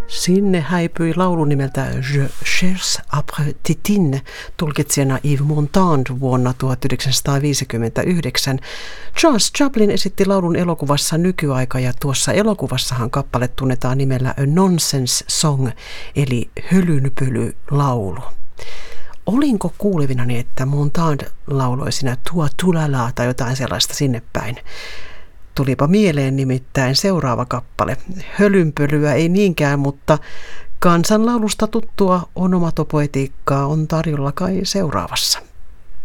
Sinne häipyi laulu nimeltä Je cherche après Titine, tulkitsijana Yves Montand vuonna 1959. Charles Chaplin esitti laulun elokuvassa Nykyaika, ja tuossa elokuvassahan kappale tunnetaan nimellä A Nonsense Song, eli hölynpöly-laulu. Olinko kuulevinani, että Montand lauloi siinä Tua tulala tai jotain sellaista sinne päin? Tulipa mieleen nimittäin seuraava kappale. Hölynpölyä ei niinkään, mutta kansanlaulusta tuttua onomatopoetiikkaa on tarjolla kai seuraavassa.